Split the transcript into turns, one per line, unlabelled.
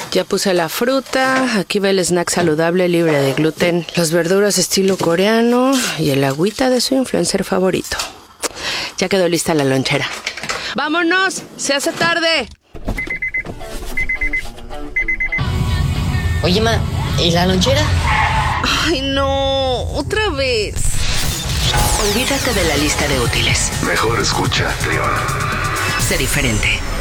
Ya puse la fruta, aquí va el snack saludable libre de gluten, las verduras estilo coreano y el agüita de su influencer favorito. Ya quedó lista la lonchera. ¡Vámonos! ¡Se hace tarde!
Oye, ma, ¿y la lonchera?
¡Ay, no! ¡Otra vez!
Olvídate de la lista de útiles.
Mejor escucha, León.
Sé diferente.